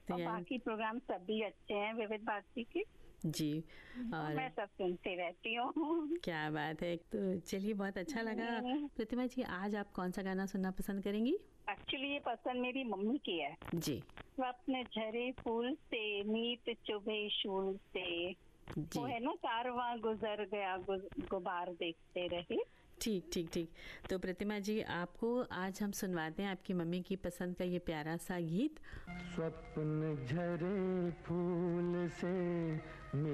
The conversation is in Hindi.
तो और बाकी प्रोग्राम सभी अच्छे हैं विविध भारती के। जी, और मैं सब सुनती रहती हूँ। क्या बात है। तो चलिए, बहुत अच्छा लगा। प्रतिमा जी, आज आप कौन सा गाना सुनना पसंद करेंगी? एक्चुअली ये पसंद मेरी मम्मी की है। जी स्वप्न झरे फूल से, मीत चुभे शूल से, जी, वो है ना, कारवां गुजर गया गुबार देखते रहे। ठीक ठीक ठीक। तो प्रतिमा जी, आपको आज हम सुनवाते हैं आपकी मम्मी की पसंद का ये प्यारा सा गीत। स्वप्न झरे फूल से